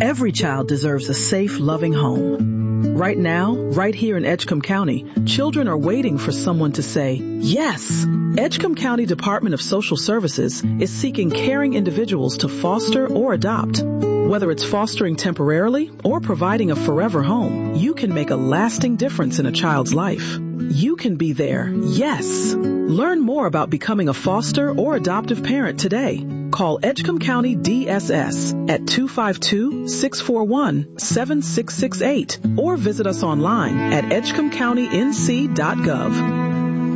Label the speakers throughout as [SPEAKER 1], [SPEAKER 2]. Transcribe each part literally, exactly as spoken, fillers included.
[SPEAKER 1] Every child deserves a safe, loving home. Right now, right here in Edgecombe County, children are waiting for someone to say, yes. Edgecombe County Department of Social Services is seeking caring individuals to foster or adopt. Whether it's fostering temporarily or providing a forever home, you can make a lasting difference in a child's life. You can be there, yes. Learn more about becoming a foster or adoptive parent today. Call Edgecombe County D S S at two five two, six four one, seven six six eight or visit us online at edgecombe county n c dot gov.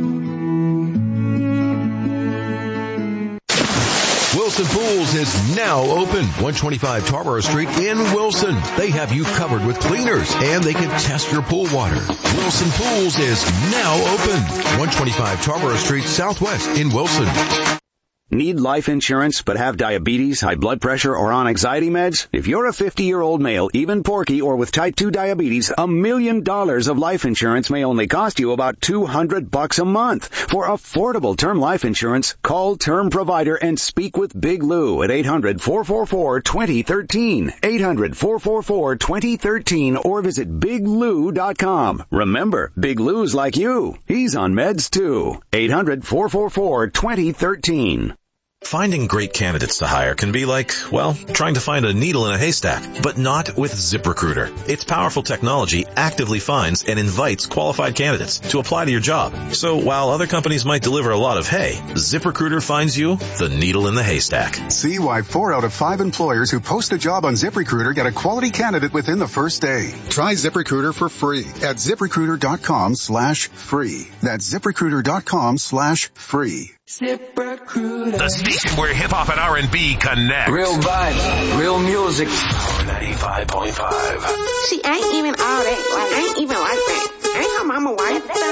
[SPEAKER 2] Wilson Pools is now open. one twenty-five Tarboro Street in Wilson. They have you covered with cleaners and they can test your pool water. Wilson Pools is now open. one twenty-five Tarboro Street Southwest in Wilson.
[SPEAKER 3] Need life insurance but have diabetes, high blood pressure, or on anxiety meds? If you're a fifty-year-old male, even porky, or with type two diabetes, a million dollars of life insurance may only cost you about two hundred bucks a month. For affordable term life insurance, call Term Provider and speak with Big Lou at eight hundred, four four four, two zero one three, eight hundred, four four four, two zero one three, or visit big lou dot com. Remember, Big Lou's like you. He's on meds too. eight hundred, four four four, two zero one three.
[SPEAKER 4] Finding great candidates to hire can be like, well, trying to find a needle in a haystack, but not with ZipRecruiter. Its powerful technology actively finds and invites qualified candidates to apply to your job. So while other companies might deliver a lot of hay, ZipRecruiter finds you the needle in the haystack.
[SPEAKER 5] See why four out of five employers who post a job on ZipRecruiter get a quality candidate within the first day. Try ZipRecruiter for free at ZipRecruiter.com slash free. That's ZipRecruiter.com slash free.
[SPEAKER 6] ZipRecruiter. The station where hip-hop and R and B connect.
[SPEAKER 7] Real vibe, real music.
[SPEAKER 6] Power ninety-five point five.
[SPEAKER 8] See, I ain't even all that. Like, I ain't even like that. I ain't her mama wife.